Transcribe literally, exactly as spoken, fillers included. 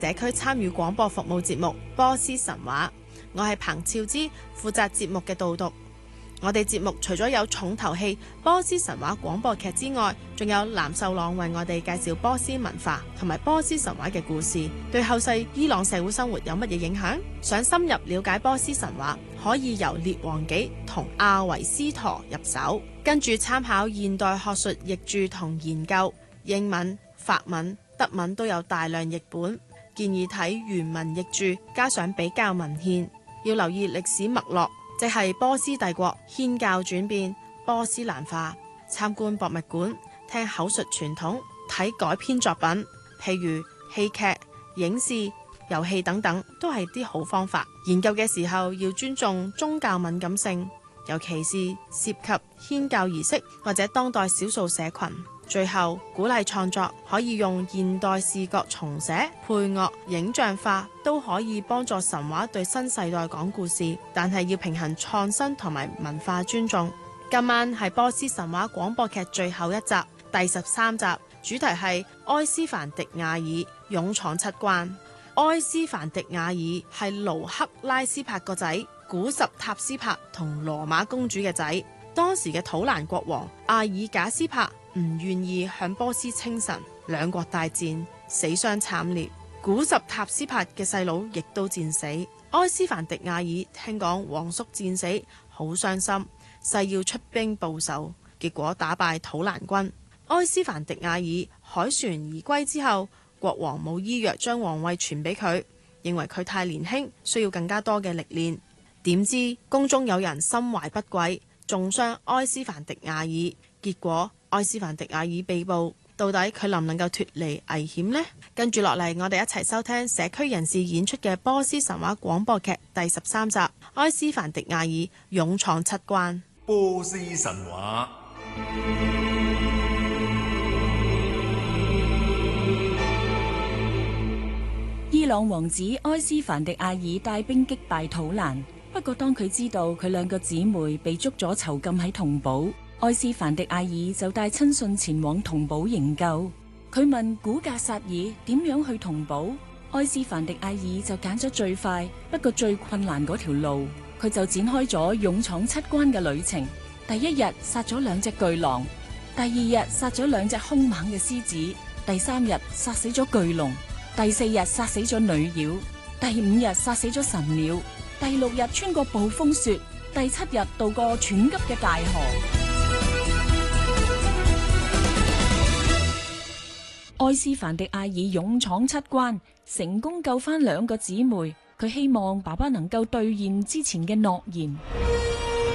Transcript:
社區參與廣播服務節目《波斯神話》，我係彭超之，負責節目嘅導讀。我哋節目除咗有重頭戲《波斯神話》廣播劇之外，仲有藍秀朗為我哋介紹波斯文化同埋波斯神話嘅故事，對後世伊朗社會生活有乜嘢影響？想深入了解波斯神話，可以由《列王紀》同《阿維斯陀》入手，跟住參考現代學術譯著同研究，英文、法文、德文都有大量譯本，建議睇原文譯著，加上比較文獻，要留意歷史脈絡。即係波斯帝國祆教轉變、波斯蘭化，參觀博物館、聽口述傳統、睇改編作品，譬如戲劇、影視、遊戲等等，都係啲好方法。研究嘅時候要尊重宗教敏感性，尤其是涉及祆教儀式或者當代少數社群。最後鼓勵創作，可以用現代視覺重寫、配樂、影像化，都可以幫助神話對新世代講故事，但係要平衡創新同埋文化尊重。今晚係波斯神話廣播劇最後一集，第十三集，主題係埃斯凡迪亞爾勇闖七關。埃斯凡迪亞爾係盧克拉斯帕個仔，古什塔斯帕同羅馬公主嘅仔。當時嘅土蘭國王阿爾賈斯帕唔願意向波斯稱臣，兩國大戰，死傷慘烈。古什塔斯帕嘅細佬亦都戰死。埃斯凡迪亞爾聽講皇叔戰死，好傷心，誓要出兵報仇，結果打敗土蘭軍。埃斯凡迪亞爾凱旋而歸之後，國王冇依約將皇位傳俾佢，認為佢太年輕，需要更加多嘅歷練。點知宮中有人心懷不軌，中傷埃斯凡迪亞爾，結果埃斯凡迪亞爾被捕。到底佢能唔能夠脫離危險呢？跟住落嚟，我哋一齊收聽社區人士演出嘅波斯神話廣播劇第十三集《埃斯凡迪亞爾勇闖七關》。 波斯神話。 伊朗王子埃斯凡迪亞爾帶兵擊敗土蘭，不過當佢知道佢兩個姊妹被捉咗囚禁喺同堡，埃斯凡迪亞爾就帶親信前往同堡營救。佢問古格薩爾點樣去同堡，埃斯凡迪亞爾就揀咗最快不過最困難嗰條路，佢就展開咗勇闖七關嘅旅程。第一日殺咗兩隻巨狼，第二日殺咗兩隻兇猛嘅獅子，第三日殺死咗巨龍，第四日殺死咗女妖，第五日殺死咗神鳥，第六日穿過暴風雪，第七日渡過湍急嘅大河。埃斯凡迪亞爾勇闖七關，成功救翻兩個姊妹。佢希望爸爸能夠兌現之前嘅諾言。